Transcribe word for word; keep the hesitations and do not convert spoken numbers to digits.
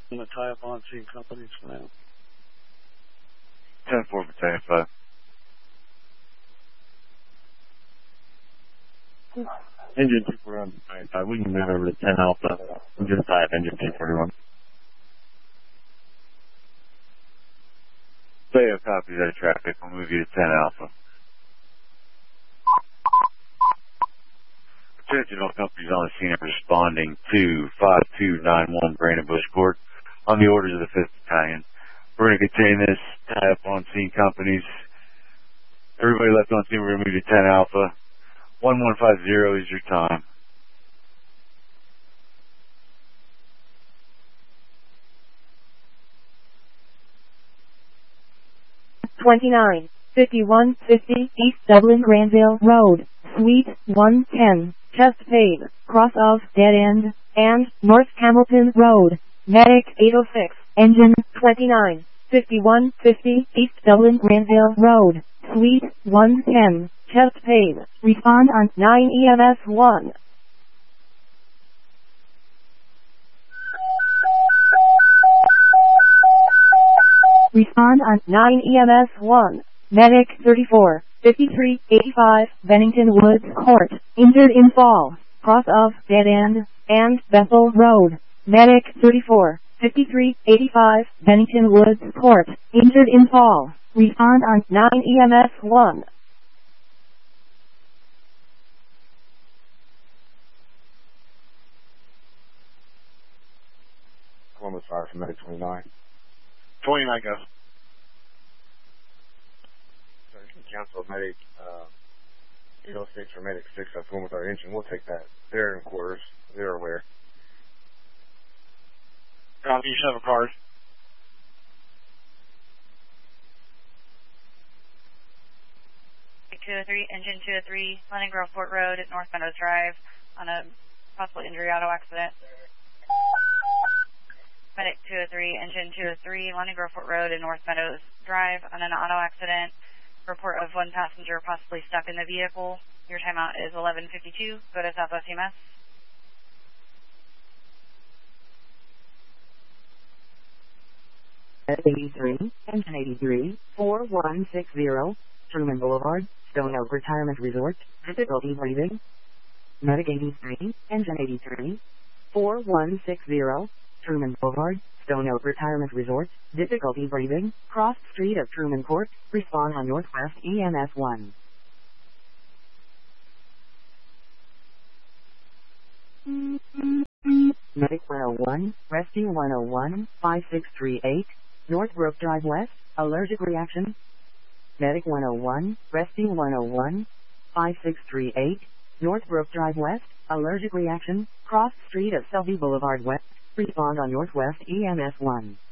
I'm going to tie up on scene companies for now. ten four Battalion five. Engine two forty-one, Battalion five. We can move over to ten Alpha. We just tie up engine two forty-one. Say a copy of that traffic. We'll move you to ten Alpha. Attention all companies on the scene are responding to five two nine one Brandon Bush Court on the orders of the fifth Battalion. We're going to contain this tie up on scene companies. Everybody left on scene, we're going to move to ten Alpha. one one five zero is your time. twenty-nine fifty-one fifty East Dublin Granville Road, Suite one ten, Chesapeake, cross of Dead End, and North Hamilton Road, Medic eight oh six, engine twenty-nine fifty-one fifty East Dublin Granville Road, Suite one ten, Chesapeake, respond on nine E M S one. Respond on nine E M S one. Medic thirty-four fifty-three eighty-five Bennington Woods Court, injured in fall, cross of Dead End, and Bethel Road. Medic thirty-four fifty-three eighty-five Bennington Woods Court, injured in fall. Respond on nine E M S one. Columbus Fire for Medic twenty-nine. twenty-nine, go. So you can cancel Medic uh, eight oh six or Medic six. That's one with our engine. We'll take that. They're in quarters. They're aware. Copy, you should have a card. two oh three, engine two oh three, Lennon Grove Fort Road at North Meadows Drive on a possible injury auto accident. Medic two oh three, engine two oh three, Lennon Grove Fort Road at North Meadows Drive on an auto accident. Report of one passenger possibly stuck in the vehicle. Your timeout is eleven fifty-two. Go to Southwest E M S. eighty-three, engine eighty-three, four one six zero, Truman Boulevard, Stone Oak Retirement Resort, difficulty breathing. Medic eighty-three, engine eighty-three, four one six zero, Truman Boulevard, Stone Oak Retirement Resort, difficulty breathing, cross street of Truman Court, respond on Northwest E M S one. Medic one oh one, Rescue one oh one, five six three eight, Northbrook Drive West, allergic reaction. Medic one oh one, Rescue one oh one, five six three eight, Northbrook Drive West, allergic reaction, cross street of Selby Boulevard West, respond on Northwest E M S one.